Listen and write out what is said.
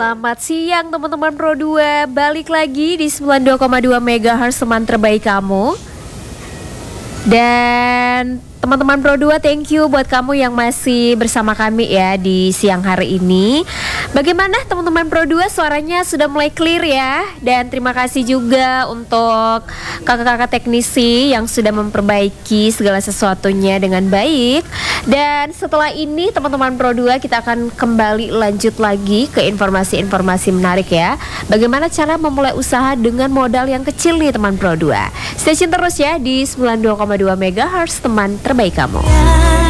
Selamat siang teman-teman Pro 2. Balik lagi di 92,2 MHz teman terbaik kamu. Dan teman-teman Pro 2, thank you buat kamu yang masih bersama kami ya di siang hari ini. Bagaimana teman-teman Pro 2, suaranya sudah mulai clear ya. Dan terima kasih juga untuk kakak-kakak teknisi yang sudah memperbaiki segala sesuatunya dengan baik. Dan setelah ini teman-teman Pro 2, kita akan kembali lanjut lagi ke informasi-informasi menarik ya. Bagaimana cara memulai usaha dengan modal yang kecil nih teman Pro 2. Stay tune terus ya di 92,2 MHz teman terbaik kamu.